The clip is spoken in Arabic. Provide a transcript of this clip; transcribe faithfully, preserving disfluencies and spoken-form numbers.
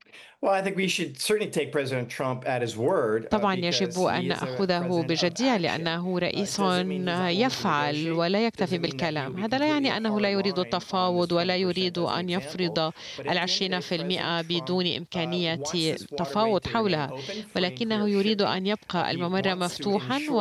Well, I think we should certainly take President Trump at his word uh, طبعا يجب because he أن is a نأخذه president of بجدية action. لأنه Uh, it رئيس doesn't mean he's not willing to يفعل negotiate. ولا يكتفي Doesn't mean that he بالكلام. would be هذا لا completely يعني a أنه لا hard يريد line on this التفاوض ولا twenty percent يريد as an أن example. يفرض But at the end of the العشرين day, في President المئة Trump بدون uh, إمكانية wants this waterway تفاوض to remain حولها، open, free and clear ولكنه of يريد shipping. أن Uh, يبقى he الممر wants to مفتوحا ensure